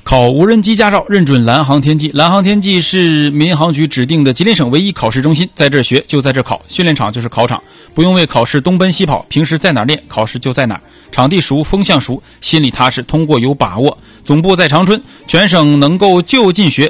考无人机驾照认准蓝航天技。蓝航天技是民航局指定的吉林省唯一考试中心，在这儿学就在这儿考，训练场就是考场，不用为考试东奔西跑，平时在哪儿练考试就在哪儿，场地熟风向熟，心里踏实，通过有把握。总部在长春，全省能够就近学